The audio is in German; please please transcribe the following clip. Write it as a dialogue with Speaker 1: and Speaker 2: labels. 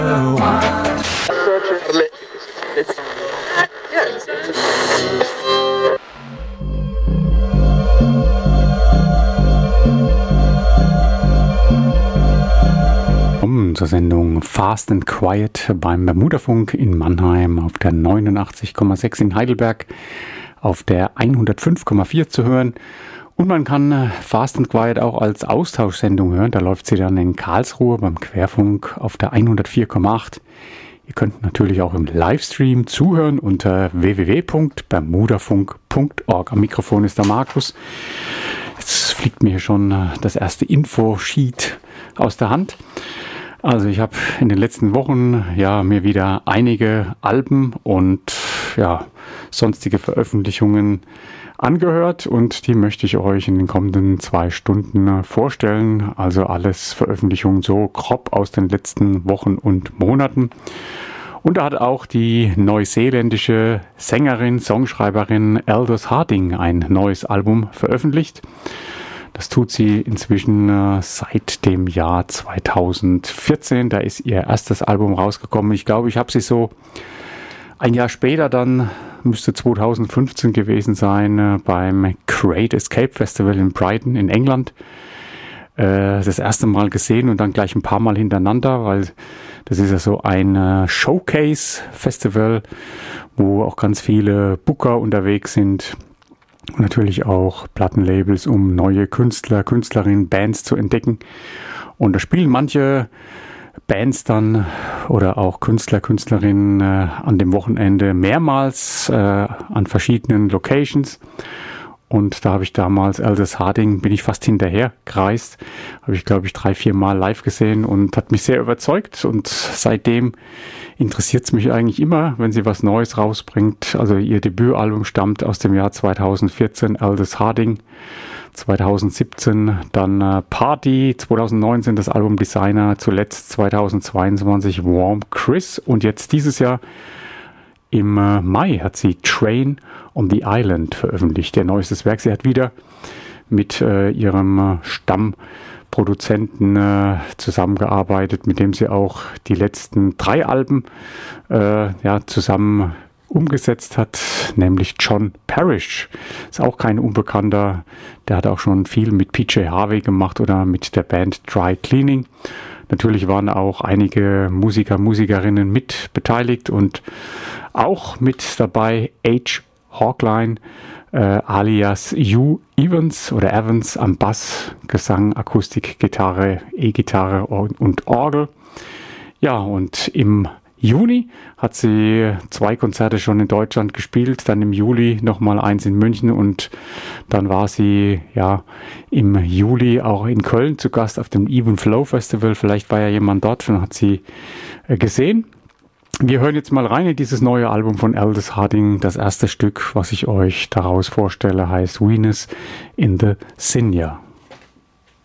Speaker 1: Zur Sendung Fast and Quiet beim Bermudafunk in Mannheim auf der 89,6 in Heidelberg, auf der 105,4 zu hören. Und man kann Fast and Quiet auch als Austauschsendung hören. Da läuft sie dann in Karlsruhe beim Querfunk auf der 104,8. Ihr könnt natürlich auch im Livestream zuhören unter www.bermudafunk.org. Am Mikrofon ist der Markus. Jetzt fliegt mir schon das erste Infosheet aus der Hand. Also ich habe in den letzten Wochen mir wieder einige Alben und sonstige Veröffentlichungen angehört und die möchte ich euch in den kommenden 2 Stunden vorstellen. Also alles Veröffentlichungen so grob aus den letzten Wochen und Monaten. Und da hat auch die neuseeländische Sängerin, Songschreiberin Aldous Harding ein neues Album veröffentlicht. Das tut sie inzwischen seit dem Jahr 2014. Da ist ihr erstes Album rausgekommen. Ich glaube, ich habe sie so ein Jahr später, dann müsste 2015 gewesen sein, beim Great Escape Festival in Brighton in England. Das erste Mal gesehen und dann gleich ein paar Mal hintereinander, weil das ist ja so ein Showcase-Festival, wo auch ganz viele Booker unterwegs sind. Und natürlich auch Plattenlabels, um neue Künstler, Künstlerinnen, Bands zu entdecken. Und da spielen manche Bands dann oder auch Künstler, Künstlerinnen an dem Wochenende mehrmals an verschiedenen Locations. Und da habe ich damals Aldous Harding, bin ich fast hinterher gereist, habe ich glaube ich 3-4 Mal live gesehen und hat mich sehr überzeugt und seitdem interessiert es mich eigentlich immer, wenn sie was Neues rausbringt. Also ihr Debütalbum stammt aus dem Jahr 2014, Aldous Harding, 2017 dann Party, 2019 das Album Designer, zuletzt 2022 Warm Chris und jetzt dieses Jahr im Mai hat sie Train on the Island veröffentlicht, ihr neuestes Werk. Sie hat wieder mit ihrem Stammproduzenten zusammengearbeitet, mit dem sie auch die letzten 3 Alben zusammen umgesetzt hat, nämlich John Parrish. Ist auch kein Unbekannter, der hat auch schon viel mit PJ Harvey gemacht oder mit der Band Dry Cleaning. Natürlich waren auch einige Musiker, Musikerinnen mit beteiligt und auch mit dabei H. Hawkline, alias Hugh Evans oder Evans am Bass, Gesang, Akustik, Gitarre, E-Gitarre und Orgel. Ja, und im Juni hat sie 2 Konzerte schon in Deutschland gespielt, dann im Juli nochmal eins in München und dann war sie im Juli auch in Köln zu Gast auf dem Even Flow Festival. Vielleicht war ja jemand dort und hat sie gesehen. Wir hören jetzt mal rein in dieses neue Album von Aldous Harding. Das erste Stück, was ich euch daraus vorstelle, heißt Venus in the Sinja.